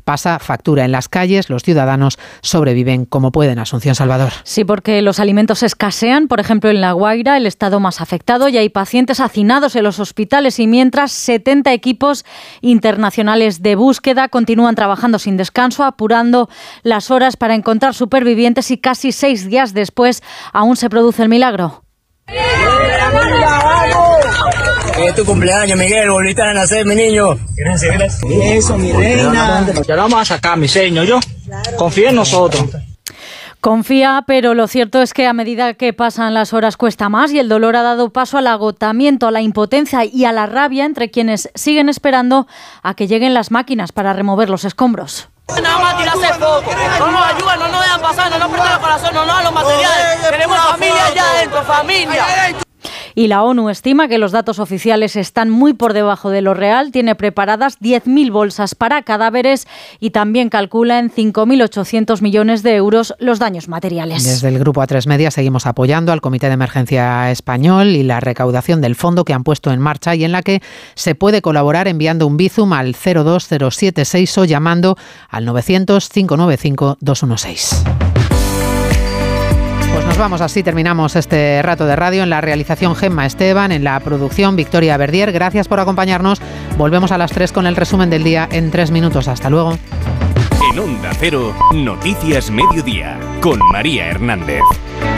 pasa factura en las calles. Los ciudadanos sobreviven como pueden. Asunción Salvador. Sí, porque los alimentos escasean. Por ejemplo, en La Guaira, el estado más afectado, y hay pacientes hacinados en los hospitales, y mientras 70 equipos internacionales de búsqueda continúan trabajando sin descanso, apurando las horas para encontrar supervivientes, y casi 6 días después aún se produce el milagro. Es tu cumpleaños, Miguel, volviste a nacer, mi niño. Gracias. Eso, mi reina. Ya lo vamos a sacar, mi señor, yo. Confía en nosotros. Confía, pero lo cierto es que a medida que pasan las horas cuesta más, y el dolor ha dado paso al agotamiento, a la impotencia y a la rabia entre quienes siguen esperando a que lleguen las máquinas para remover los escombros. Nada más tirarse poco, no nos ayudan, no nos dejan pasar, no nos prestan el corazón, no nos dan los materiales. Tenemos familia allá adentro, familia. Y la ONU estima que los datos oficiales están muy por debajo de lo real. Tiene preparadas 10.000 bolsas para cadáveres y también calcula en 5.800 millones de euros los daños materiales. Desde el Grupo A3 Media seguimos apoyando al Comité de Emergencia Español y la recaudación del fondo que han puesto en marcha, y en la que se puede colaborar enviando un Bizum al 02076 o llamando al 900-595-216. Pues nos vamos, así terminamos este rato de radio. En la realización, Gemma Esteban; en la producción, Victoria Verdier. Gracias por acompañarnos. Volvemos a las 3 con el resumen del día en 3 minutos. Hasta luego. En Onda Cero, Noticias Mediodía, con María Hernández.